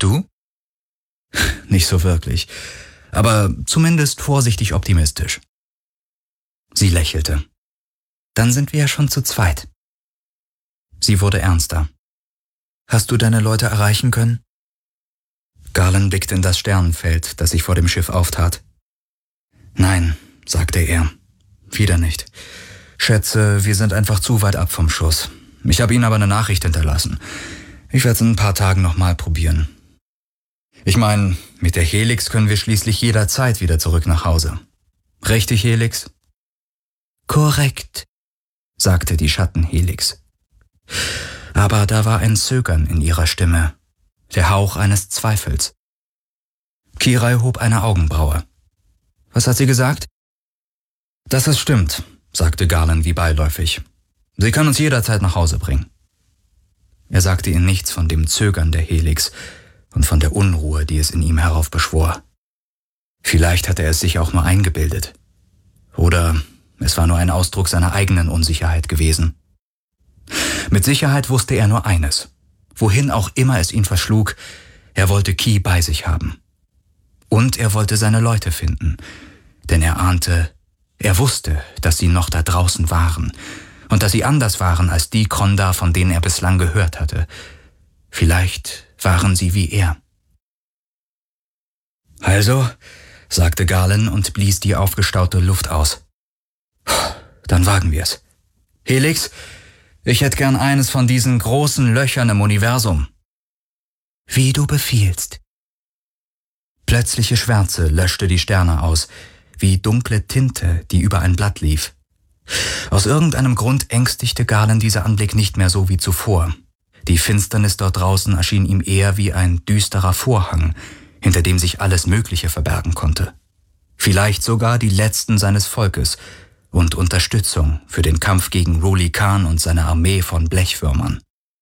Und du? Nicht so wirklich, aber zumindest vorsichtig optimistisch. Sie lächelte. Dann sind wir ja schon zu zweit. Sie wurde ernster. Hast du deine Leute erreichen können? Garland blickte in das Sternenfeld, das sich vor dem Schiff auftat. Nein, sagte er. Wieder nicht. Schätze, wir sind einfach zu weit ab vom Schuss. Ich habe ihnen aber eine Nachricht hinterlassen. Ich werde es in ein paar Tagen nochmal probieren. Ich meine, mit der Helix können wir schließlich jederzeit wieder zurück nach Hause. Richtig, Helix? Korrekt, sagte die Schattenhelix. Aber da war ein Zögern in ihrer Stimme, der Hauch eines Zweifels. Kirai hob eine Augenbraue. Was hat sie gesagt? Dass es stimmt, sagte Garland wie beiläufig. Sie kann uns jederzeit nach Hause bringen. Er sagte ihr nichts von dem Zögern der Helix und von der Unruhe, die es in ihm heraufbeschwor. Vielleicht hatte er es sich auch nur eingebildet. Oder es war nur ein Ausdruck seiner eigenen Unsicherheit gewesen. Mit Sicherheit wusste er nur eines. Wohin auch immer es ihn verschlug, er wollte Ki bei sich haben. Und er wollte seine Leute finden, denn er wusste, dass sie noch da draußen waren und dass sie anders waren als die Kronda, von denen er bislang gehört hatte. Vielleicht waren sie wie er. Also, sagte Garland und blies die aufgestaute Luft aus. Dann wagen wir es. Helix, ich hätte gern eines von diesen großen Löchern im Universum. Wie du befiehlst. Plötzliche Schwärze löschte die Sterne aus, wie dunkle Tinte, die über ein Blatt lief. Aus irgendeinem Grund ängstigte Garland dieser Anblick nicht mehr so wie zuvor. Die Finsternis dort draußen erschien ihm eher wie ein düsterer Vorhang, hinter dem sich alles Mögliche verbergen konnte. Vielleicht sogar die Letzten seines Volkes und Unterstützung für den Kampf gegen Ruli Khan und seine Armee von Blechwürmern.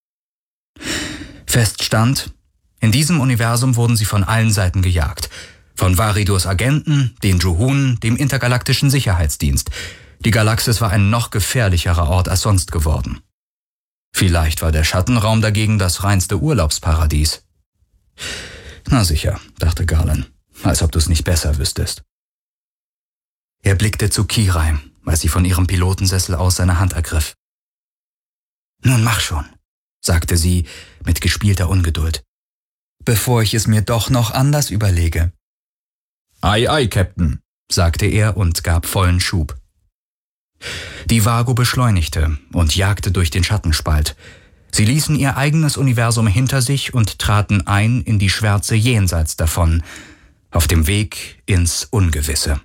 Fest stand, in diesem Universum wurden sie von allen Seiten gejagt. Von Varidors Agenten, den Juhun, dem Intergalaktischen Sicherheitsdienst. Die Galaxis war ein noch gefährlicherer Ort als sonst geworden. Vielleicht war der Schattenraum dagegen das reinste Urlaubsparadies. Na sicher, dachte Garland, als ob du es nicht besser wüsstest. Er blickte zu Kirai, als sie von ihrem Pilotensessel aus seine Hand ergriff. Nun mach schon, sagte sie mit gespielter Ungeduld, bevor ich es mir doch noch anders überlege. Ei, ei, Captain, sagte er und gab vollen Schub. Die Vago beschleunigte und jagte durch den Schattenspalt. Sie ließen ihr eigenes Universum hinter sich und traten ein in die Schwärze jenseits davon, auf dem Weg ins Ungewisse.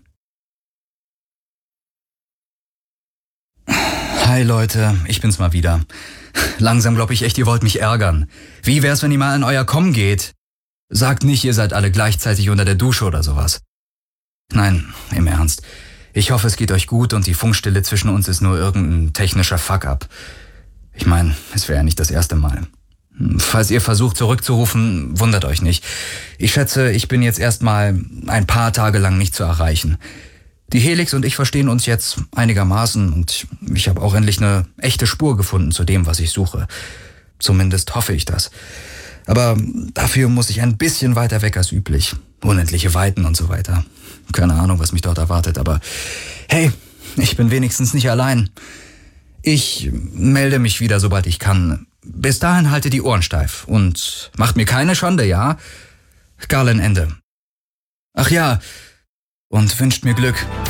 Hi Leute, ich bin's mal wieder. Langsam glaub ich echt, ihr wollt mich ärgern. Wie wär's, wenn ihr mal in euer Com geht? Sagt nicht, ihr seid alle gleichzeitig unter der Dusche oder sowas. Nein, im Ernst. Ich hoffe, es geht euch gut und die Funkstille zwischen uns ist nur irgendein technischer Fuck-up. Ich meine, es wäre ja nicht das erste Mal. Falls ihr versucht zurückzurufen, wundert euch nicht. Ich schätze, ich bin jetzt erstmal ein paar Tage lang nicht zu erreichen. Die Helix und ich verstehen uns jetzt einigermaßen und ich habe auch endlich eine echte Spur gefunden zu dem, was ich suche. Zumindest hoffe ich das. Aber dafür muss ich ein bisschen weiter weg als üblich. Unendliche Weiten und so weiter. Keine Ahnung, was mich dort erwartet, aber hey, ich bin wenigstens nicht allein. Ich melde mich wieder, sobald ich kann. Bis dahin haltet die Ohren steif und macht mir keine Schande, ja? Garland Ende. Ach ja, und wünscht mir Glück.